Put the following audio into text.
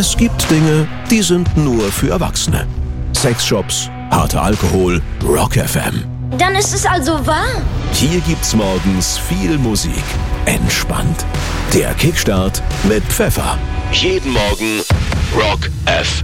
Es gibt Dinge, die sind nur für Erwachsene. Sexshops, harter Alkohol, Rock FM. Dann ist es also wahr. Hier gibt's morgens viel Musik. Entspannt. Der Kickstart mit Pfeffer. Jeden Morgen Rock FM.